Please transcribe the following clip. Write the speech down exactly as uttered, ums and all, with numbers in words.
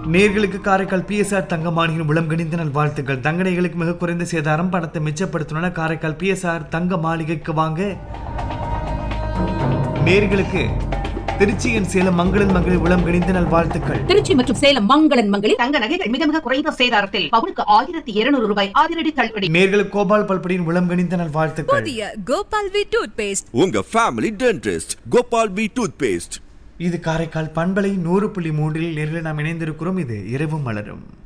நேர்களுக்கு காரைக்கால் பிஎஸ்ஆர் தங்க மாளிகையின் உளம் கணிந்த நல்வாழ்த்துக்கள். தங்கடைகளுக்கு மிக குறைந்த சேதாரம், பணத்தை மிச்சப்படுத்தணும்னா காரைக்கால் பிஎஸ்ஆர் தங்க மாளிகைக்கு வாங்க. நேர்களுக்கு திருச்சியின் சேலம் மங்களன் மங்களில் உளம் கணிந்த நல்வாழ்த்துக்கள். திருச்சி மற்றும் சேலம் மங்களன் மங்களில் தங்க நகைகள் மிக மிக குறைந்த சேதாரத்தில் பவுனுக்கு ஆயிரத்தி இருநூறு ரூபாய் அதிரடி தள்ளுபடி. நேர்களுக்கு கோபால் பல்படியின் உளம் கணிந்த நல்வாழ்த்துக்கள். புதிய கோபால் வி டூத் பேஸ்ட், உங்க family dentist Gopal we tooth paste. இது காரைக்கால் பண்பலை நூறு புள்ளி மூன்றில் நேரில் நாம் இணைந்திருக்கிறோம். இது இரவு மலரும்.